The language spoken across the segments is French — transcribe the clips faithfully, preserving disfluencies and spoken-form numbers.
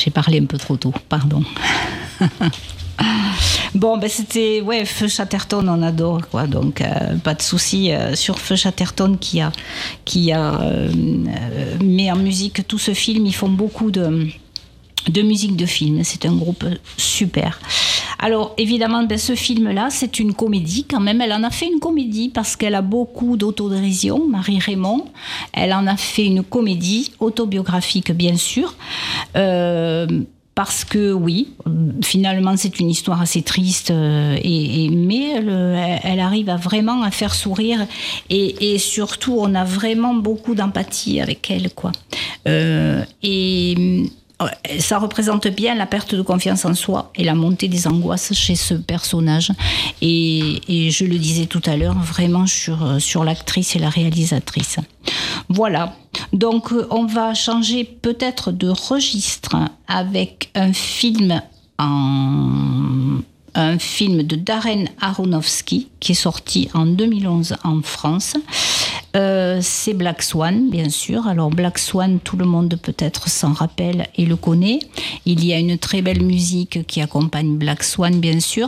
J'ai parlé un peu trop tôt, pardon. Bon, ben c'était ouais, Feu Chatterton, on adore quoi, donc euh, pas de souci euh, sur Feu Chatterton qui a qui a euh, mis en musique tout ce film. Ils font beaucoup de de musique de film. C'est un groupe super. Alors évidemment, ben, ce film-là, c'est une comédie quand même. Elle en a fait une comédie parce qu'elle a beaucoup d'autodérision. Marie Raymond, elle en a fait une comédie autobiographique bien sûr. Euh, Parce que oui, finalement c'est une histoire assez triste, euh, et, et, mais elle, elle arrive à vraiment à faire sourire et, et surtout on a vraiment beaucoup d'empathie avec elle, quoi. Euh, et ça représente bien la perte de confiance en soi et la montée des angoisses chez ce personnage. Et, et je le disais tout à l'heure, vraiment sur, sur l'actrice et la réalisatrice. Voilà. Donc, on va changer peut-être de registre avec un film en... un film de Darren Aronofsky qui est sorti en deux mille onze en France. Euh, c'est Black Swan, bien sûr. Alors Black Swan, tout le monde peut-être s'en rappelle et le connaît. Il y a une très belle musique qui accompagne Black Swan, bien sûr.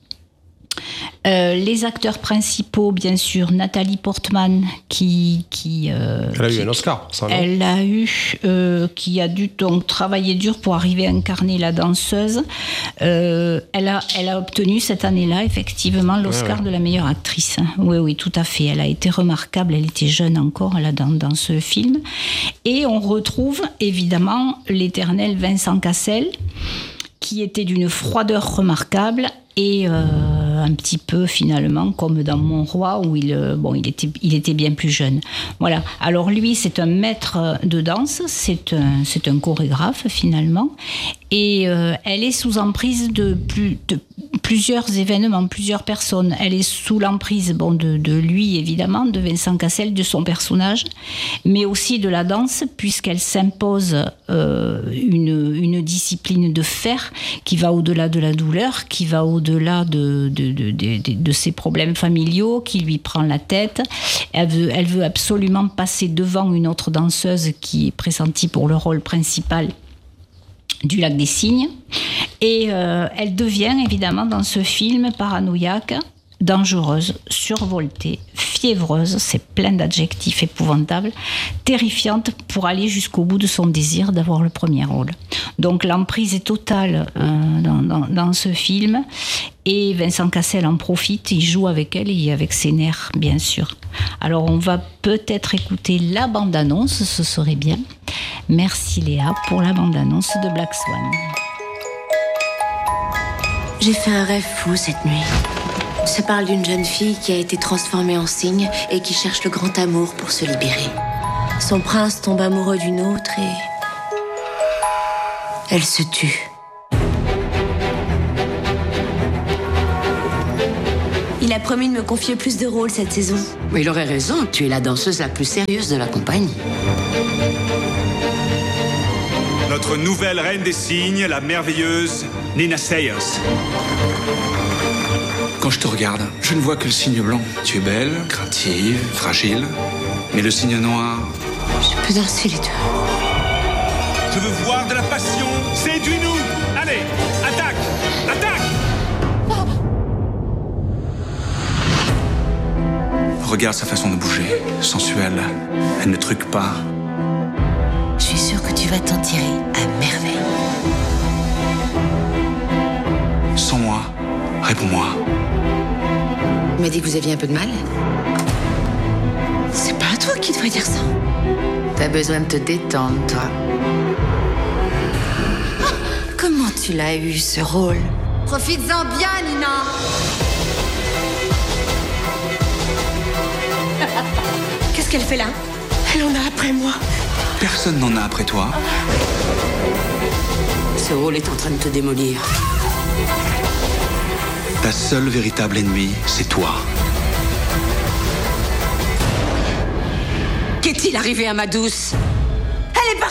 Euh, les acteurs principaux, bien sûr, Nathalie Portman, qui... qui euh, elle a qui, eu un Oscar pour ça, non ? Elle a eu... Euh, qui a dû donc travailler dur pour arriver à incarner la danseuse. Euh, elle, a, elle a obtenu cette année-là, effectivement, l'Oscar ouais, ouais. de la meilleure actrice. Oui, oui, tout à fait. Elle a été remarquable. Elle était jeune encore, là, dans, dans ce film. Et on retrouve, évidemment, l'éternel Vincent Cassel, qui était d'une froideur remarquable et euh, un petit peu finalement comme dans Mon Roi où il, bon, il, était, il était bien plus jeune. Voilà. Alors lui, c'est un maître de danse, c'est un, c'est un chorégraphe finalement, et euh, elle est sous emprise de, plus, de plusieurs événements, plusieurs personnes. Elle est sous l'emprise bon, de, de lui évidemment, de Vincent Cassel, de son personnage, mais aussi de la danse puisqu'elle s'impose euh, une, une discipline de fer qui va au-delà de la douleur, qui va au-delà de, de, de, de, de, de ses problèmes familiaux, qui lui prend la tête. Elle veut, elle veut absolument passer devant une autre danseuse qui est pressentie pour le rôle principal du Lac des Cygnes. Et euh, elle devient évidemment dans ce film paranoïaque, dangereuse, survoltée, fiévreuse, c'est plein d'adjectifs épouvantables, terrifiante pour aller jusqu'au bout de son désir d'avoir le premier rôle. Donc l'emprise est totale euh, dans, dans, dans ce film et Vincent Cassel en profite, il joue avec elle et avec ses nerfs bien sûr. Alors on va peut-être écouter la bande-annonce, ce serait bien. Merci Léa pour la bande-annonce de Black Swan. J'ai fait un rêve fou cette nuit. Ça parle d'une jeune fille qui a été transformée en cygne et qui cherche le grand amour pour se libérer. Son prince tombe amoureux d'une autre et... elle se tue. Il a promis de me confier plus de rôles cette saison. Mais il aurait raison, tu es la danseuse la plus sérieuse de la compagnie. Notre nouvelle reine des cygnes, la merveilleuse Nina Sayers. Quand je te regarde, je ne vois que le cygne blanc. Tu es belle, craintive, fragile. Mais le cygne noir... Je peux danser les deux. Je veux voir de la passion. Séduis-nous. Allez, attaque, attaque. Oh. Regarde sa façon de bouger, sensuelle. Elle ne truque pas. Je suis sûre que tu vas t'en tirer à merveille. Sans moi, réponds-moi. Tu m'as dit que vous aviez un peu de mal ? C'est pas à toi qui devrais dire ça. T'as besoin de te détendre, toi. Ah, comment tu l'as eu, ce rôle ? Profites-en bien, Nina. Qu'est-ce qu'elle fait là ? Elle en a après moi. Personne n'en a après toi. Ce rôle est en train de te démolir. Ta seule véritable ennemie, c'est toi. Qu'est-il arrivé à ma douce ? Elle est partie !